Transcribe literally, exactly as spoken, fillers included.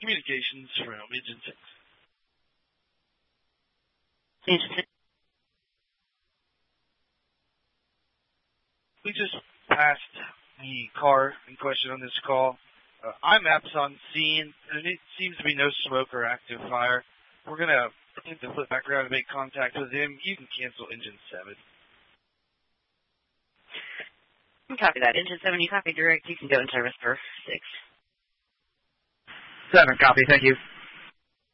communications from Engine six. Engine six. We just passed the car in question on this call. Uh, I'm Maps on scene, and it seems to be no smoke or active fire. We're going to need to flip back around and make contact with him. You can cancel Engine seven. Copy that. Engine seven, you copy direct. You can go in service for six. seven, copy. Thank you.